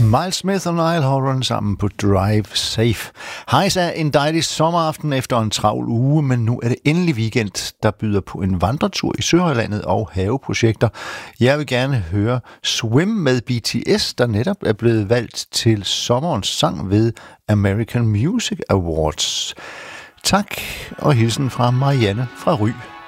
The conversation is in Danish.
Miles Smith og Niall Horan sammen på Drive Safe. Hejsa, en dejlig sommeraften efter en travl uge, men nu er det endelig weekend, der byder på en vandretur i Søhøjlandet og haveprojekter. Jeg vil gerne høre Swim med BTS, der netop er blevet valgt til sommerens sang ved American Music Awards. Tak og hilsen fra Marianne fra Ry.